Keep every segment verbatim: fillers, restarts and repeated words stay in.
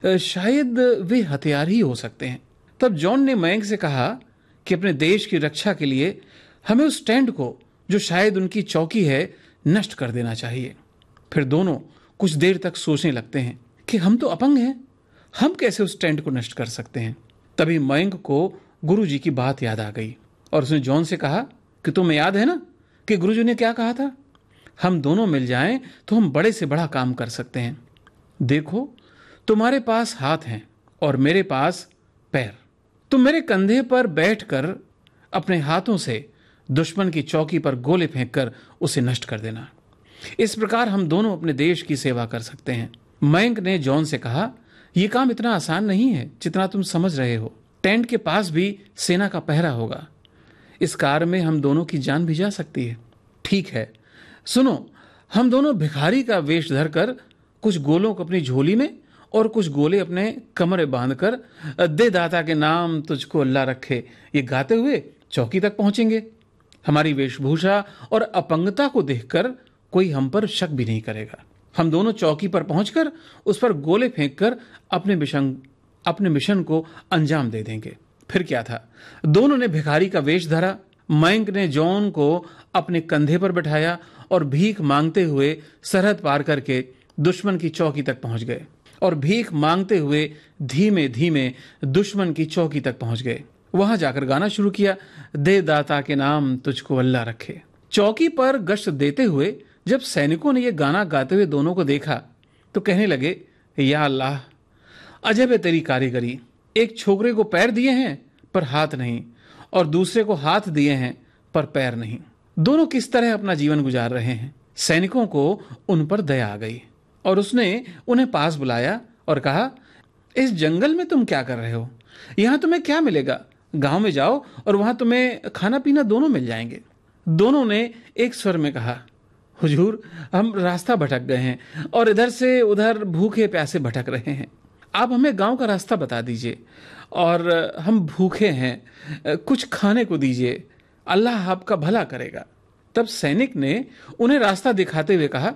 अ, शायद वे हथियार ही हो सकते हैं। तब जॉन ने मयंक से कहा कि अपने देश की रक्षा के लिए हमें उस टेंट को, जो शायद उनकी चौकी है, नष्ट कर देना चाहिए। फिर दोनों कुछ देर तक सोचने लगते हैं कि हम तो अपंग हैं, हम कैसे उस टेंट को नष्ट कर सकते हैं। तभी मयंक को गुरुजी की बात याद आ गई और उसने जॉन से कहा कि तुम्हें याद है ना कि गुरुजी ने क्या कहा था, हम दोनों मिल जाएं तो हम बड़े से बड़ा काम कर सकते हैं। देखो, तुम्हारे पास हाथ हैं और मेरे पास पैर। तुम मेरे कंधे पर बैठकर अपने हाथों से दुश्मन की चौकी पर गोले फेंककर उसे नष्ट कर देना। इस प्रकार हम दोनों अपने देश की सेवा कर सकते हैं। मयंक ने जॉन से कहा, यह काम इतना आसान नहीं है जितना तुम समझ रहे हो। टेंट के पास भी सेना का पहरा होगा। इस कार्य में हम दोनों की जान भी जा सकती है। ठीक है, सुनो, हम दोनों भिखारी का वेश धरकर कुछ गोलों को अपनी झोली में और कुछ गोले अपने कमरे बांधकर दे दाता के नाम तुझको अल्लाह रखे ये गाते हुए चौकी तक पहुंचेंगे। हमारी वेशभूषा और अपंगता को देखकर कोई हम पर शक भी नहीं करेगा। हम दोनों चौकी पर पहुंचकर उस पर गोले फेंककर अपने मिशन अपने मिशन को अंजाम दे देंगे। फिर क्या था, दोनों ने भिखारी का वेश धरा। मयंक ने जॉन को अपने कंधे पर बैठाया और भीख मांगते हुए सरहद पार करके दुश्मन की चौकी तक पहुंच गए और भीख मांगते हुए धीमे धीमे दुश्मन की चौकी तक पहुंच गए। वहां जाकर गाना शुरू किया, दे दाता के नाम तुझको अल्लाह रखे। चौकी पर गश्त देते हुए जब सैनिकों ने यह गाना गाते हुए दोनों को देखा तो कहने लगे, या अल्लाह, अजब है तेरी कारीगरी। एक छोकरे को पैर दिए हैं पर हाथ नहीं, और दूसरे को हाथ दिए हैं पर पैर नहीं। दोनों किस तरह अपना जीवन गुजार रहे हैं। सैनिकों को उन पर दया आ गई और उसने उन्हें पास बुलाया और कहा, इस जंगल में तुम क्या कर रहे हो? यहां तुम्हें क्या मिलेगा? गांव में जाओ और वहां तुम्हें खाना पीना दोनों मिल जाएंगे। दोनों ने एक स्वर में कहा, हुजूर, हम रास्ता भटक गए हैं और इधर से उधर भूखे प्यासे भटक रहे हैं। आप हमें गांव का रास्ता बता दीजिए और हम भूखे हैं, कुछ खाने को दीजिए, अल्लाह आपका भला करेगा। तब सैनिक ने उन्हें रास्ता दिखाते हुए कहा,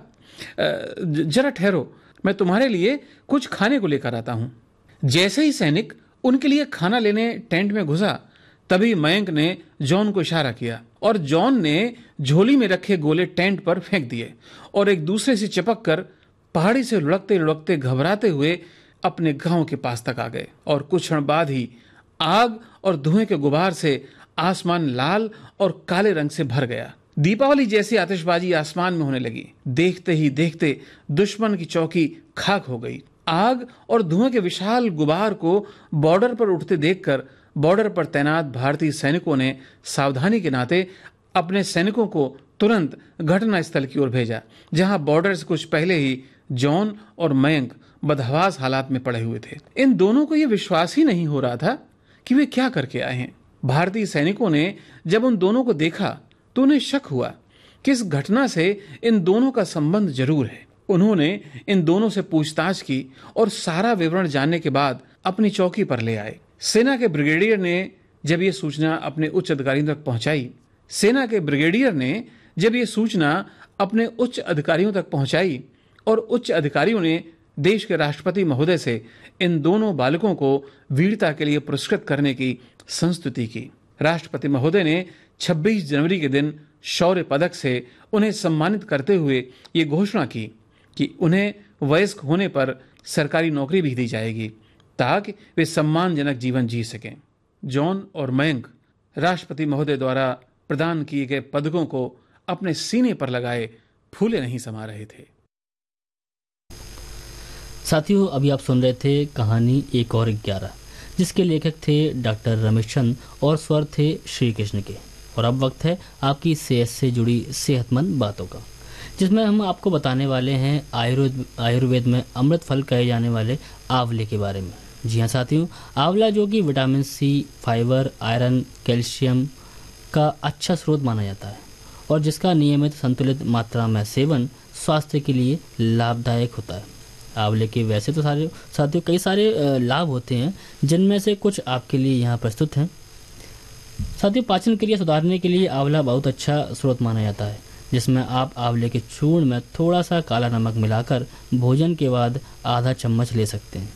जरा ठहरो, मैं तुम्हारे लिए कुछ खाने को लेकर आता हूं। जैसे ही सैनिक उनके लिए खाना लेने टेंट में घुसा, तभी मयंक ने जॉन को इशारा किया और जॉन ने झोली में रखे गोले टेंट पर फेंक दिए और एक दूसरे से चिपक कर पहाड़ी से लुढ़कते लुढ़कते घबराते हुए अपने गांव के पास तक आ गए। और कुछ क्षण बाद ही आग और धुएं के गुबार से आसमान लाल और काले रंग से भर गया। दीपावली जैसी आतिशबाजी आसमान में होने लगी। देखते ही देखते दुश्मन की चौकी खाक हो गई। आग और धुएं के विशाल गुबार को बॉर्डर पर उठते देखकर बॉर्डर पर तैनात भारतीय सैनिकों ने सावधानी के नाते अपने सैनिकों को तुरंत घटना स्थल की ओर भेजा, जहां बॉर्डर से कुछ पहले ही जॉन और मयंक बदहवास हालात में पड़े हुए थे। इन दोनों को यह विश्वास ही नहीं हो रहा था कि वे क्या करके आए हैं। भारतीय सैनिकों ने जब उन दोनों को देखा तो उन्हें शक हुआ कि इस घटना से इन दोनों का संबंध जरूर है। उन्होंने इन दोनों से पूछताछ की और सारा विवरण जानने के बाद अपनी चौकी पर ले आए। सेना के ब्रिगेडियर ने जब यह सूचना अपने उच्च अधिकारियों तक पहुंचाई सेना के ब्रिगेडियर ने जब यह सूचना अपने उच्च अधिकारियों तक पहुंचाई और उच्च अधिकारियों ने देश के राष्ट्रपति महोदय से इन दोनों बालकों को वीरता के लिए पुरस्कृत करने की संस्तुति की। राष्ट्रपति महोदय ने छब्बीस जनवरी के दिन शौर्य पदक से उन्हें सम्मानित करते हुए ये घोषणा की कि उन्हें वयस्क होने पर सरकारी नौकरी भी दी जाएगी ताकि वे सम्मानजनक जीवन जी सकें। जॉन और मयंक राष्ट्रपति महोदय द्वारा प्रदान किए गए पदकों को अपने सीने पर लगाए फूले नहीं समा रहे थे। साथियों, अभी आप सुन रहे थे कहानी एक और ग्यारह, जिसके लेखक थे डॉक्टर रमेश चंद और स्वर थे श्री कृष्ण के। और अब वक्त है आपकी सेहत से जुड़ी सेहतमंद बातों का, जिसमें हम आपको बताने वाले हैं आयुर्वेद आयुर्वेद में अमृत फल कहे जाने वाले आंवले के बारे में। जी हाँ साथियों, आंवला जो कि vitamin C, fibre, iron, calcium का अच्छा स्रोत माना जाता है और जिसका नियमित संतुलित मात्रा में सेवन स्वास्थ्य के लिए लाभदायक होता है। आंवले के वैसे तो सारे साथियों कई सारे लाभ होते हैं, जिनमें से कुछ आपके लिए यहाँ प्रस्तुत हैं। साथियों, पाचन क्रिया सुधारने के लिए आंवला बहुत अच्छा स्रोत माना जाता है, जिसमें आप आंवले के चूर्ण में थोड़ा सा काला नमक मिलाकर भोजन के बाद आधा चम्मच ले सकते हैं।